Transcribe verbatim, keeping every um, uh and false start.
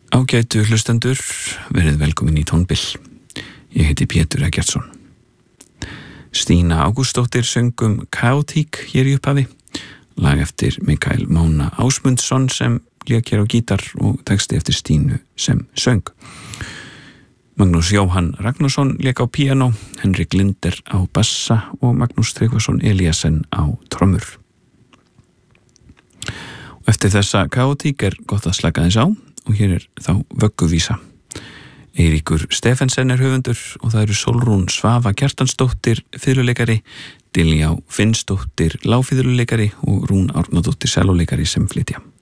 Ágætu hlustendur, verið velkomin í Tónbill. Ég heiti Pétur Eggertsson. Stína Ágústsdóttir söng um Kaotík hér í upphafi, lag eftir Mikael Mána Ásmundsson sem lék hér á gítar og texti eftir Stínu sem söng. Magnús Jóhann Ragnarsson lék á píanó, Henrik Linder á bassa og Magnús Tryggvason Eliasen á trommur. Og eftir þessa Kaotík er gott að slaka þess á og hér er þá vögguvísa. Eiríkur Stefensen er höfundur og það eru Sólrún Svava Kjartansdóttir fiðluleikari, Diljá Finnsdóttir lágfiðluleikari og Rún Árnadóttir sellóleikari sem flytja.